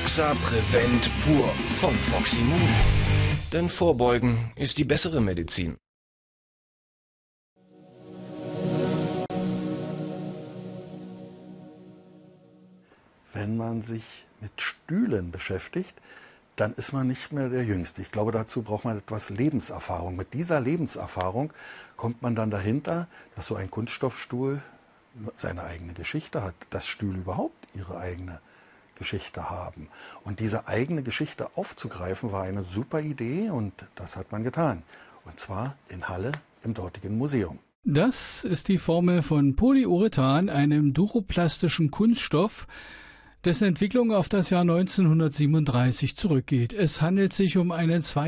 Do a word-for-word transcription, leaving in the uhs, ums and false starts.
Foxa Prevent pur von Foximmun. Denn Vorbeugen ist die bessere Medizin. Wenn man sich mit Stühlen beschäftigt, dann ist man nicht mehr der Jüngste. Ich glaube, dazu braucht man etwas Lebenserfahrung. Mit dieser Lebenserfahrung kommt man dann dahinter, dass so ein Kunststoffstuhl seine eigene Geschichte hat, dass Stühle überhaupt ihre eigene Geschichte haben. Und diese eigene Geschichte aufzugreifen, war eine super Idee und das hat man getan. Und zwar in Halle im dortigen Museum. Das ist die Formel von Polyurethan, einem duroplastischen Kunststoff, dessen Entwicklung auf das Jahr neunzehnhundertsiebenunddreißig zurückgeht. Es handelt sich um einen